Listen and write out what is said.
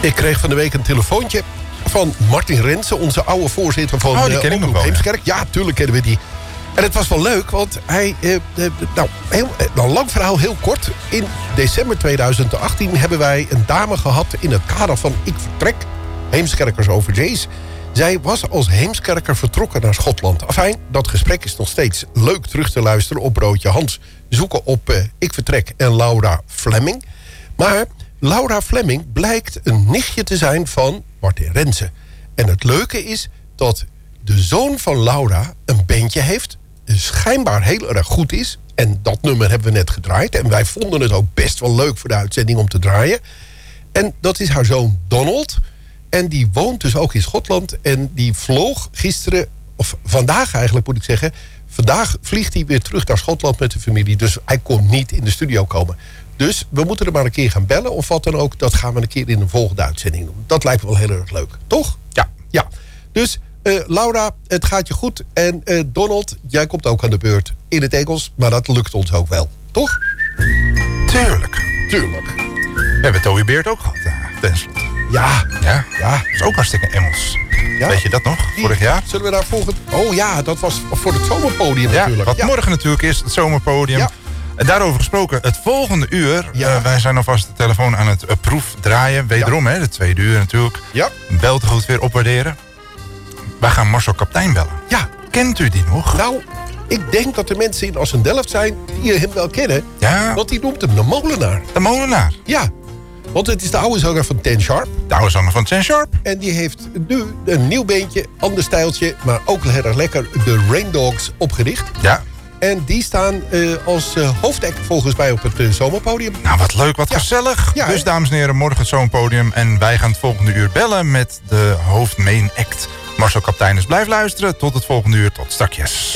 Ik kreeg van de week een telefoontje van Martin Rensen, onze oude voorzitter van die ken ik nog wel, Heemskerk. Ja, tuurlijk kennen we die. En het was wel leuk, want hij... een lang verhaal, heel kort. In december 2018 hebben wij een dame gehad in het kader van Ik Vertrek. Heemskerkers Overzees. Zij was als Heemskerker vertrokken naar Schotland. Afijn, dat gesprek is nog steeds leuk terug te luisteren op Broodje Hans. Zoeken op Ik Vertrek en Laura Fleming. Maar Laura Fleming blijkt een nichtje te zijn van Martin Rensen. En het leuke is dat de zoon van Laura een bandje heeft, schijnbaar heel erg goed is. En dat nummer hebben we net gedraaid. En wij vonden het ook best wel leuk voor de uitzending om te draaien. En dat is haar zoon Donald. En die woont dus ook in Schotland. En die vloog gisteren, of vandaag eigenlijk moet ik zeggen. Vandaag vliegt hij weer terug naar Schotland met de familie. Dus hij kon niet in de studio komen. Dus we moeten er maar een keer gaan bellen of wat dan ook. Dat gaan we een keer in een volgende uitzending doen. Dat lijkt me wel heel erg leuk, toch? Ja. Dus Laura, het gaat je goed. En Donald, jij komt ook aan de beurt in het Engels. Maar dat lukt ons ook wel, toch? Tuurlijk. We hebben Toby Beert ook gehad, tenslotte. Ja. Dat is ook hartstikke Engels. Ja. Weet je dat nog, vorig jaar? Zullen we daar volgend... Oh ja, dat was voor het zomerpodium natuurlijk. Wat morgen natuurlijk is, het zomerpodium. Ja. Daarover gesproken, het volgende uur. Wij zijn alvast de telefoon aan het proefdraaien. Wederom, de tweede uur natuurlijk. Ja. Bel te goed weer opwaarderen. Wij gaan Marcel Kaptein bellen. Ja. Kent u die nog? Nou, ik denk dat er mensen in Assendelft zijn die hem wel kennen. Ja. Want die noemt hem de Molenaar. De Molenaar? Ja. Want het is de oude zanger van Ten Sharp. De oude zanger van Ten Sharp. En die heeft nu een nieuw beentje, ander stijltje, maar ook heel erg lekker, de Rain Dogs, opgericht. Ja. En die staan als hoofdact volgens mij op het zomerpodium. Nou, wat leuk, wat gezellig. Ja, dus dames en heren, morgen het zomerpodium. En wij gaan het volgende uur bellen met de hoofdmain act. Marcel Kaptein, dus blijf luisteren. Tot het volgende uur, tot strakjes.